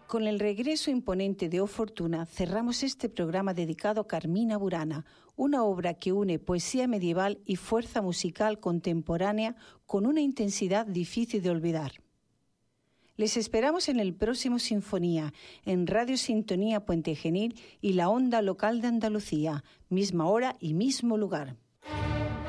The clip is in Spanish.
Con el regreso imponente de O Fortuna, cerramos este programa dedicado a Carmina Burana, una obra que une poesía medieval y fuerza musical contemporánea con una intensidad difícil de olvidar. Les esperamos en el próximo Sinfonía, en Radio Sintonía Puente Genil y la onda local de Andalucía, misma hora y mismo lugar.